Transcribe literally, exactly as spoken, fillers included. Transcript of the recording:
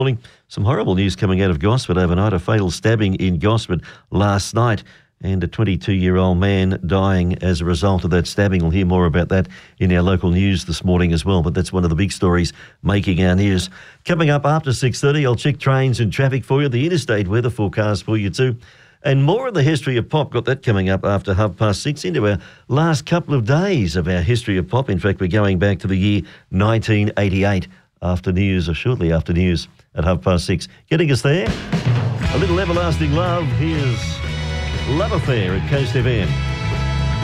Morning. Some horrible news coming out of Gosford overnight. A fatal stabbing in Gosford last night and a twenty-two-year-old man dying as a result of that stabbing. We'll hear more about that in our local news this morning as well, but that's one of the big stories making our news. Coming up after six thirty, I'll check trains and traffic for you, the interstate weather forecast for you too, and more of the history of pop. Got that coming up after half past six into our last couple of days of our history of pop. In fact, we're going back to the year nineteen eighty-eight after news, or shortly after news at half past six. Getting us there, a little everlasting love. Here's Love Affair at Coast F M.